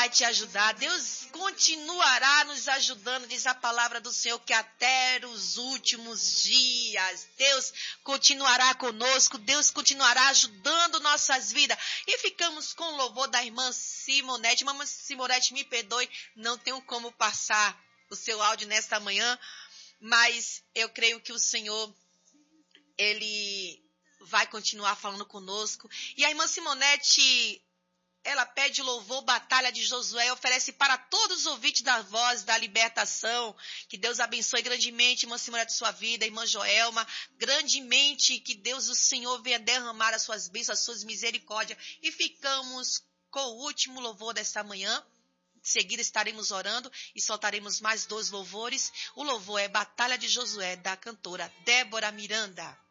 vai te ajudar. Deus continuará nos ajudando, diz a palavra do Senhor, que até os últimos dias. Deus continuará conosco, Deus continuará ajudando nossas vidas. E ficamos com o louvor da irmã Simonete. Irmã Simonete, me perdoe, não tenho como passar o seu áudio nesta manhã, mas eu creio que o Senhor, Ele vai continuar falando conosco. E a irmã Simonete, ela pede louvor, batalha de Josué, oferece para todos os ouvintes da voz da libertação. Que Deus abençoe grandemente, irmã Simonete, sua vida, irmã Joelma, grandemente, que Deus, o Senhor, venha derramar as suas bênçãos, as suas misericórdias. E ficamos com o último louvor desta manhã. Em seguida estaremos orando e soltaremos mais 2 louvores. O louvor é Batalha de Josué, da cantora Débora Miranda.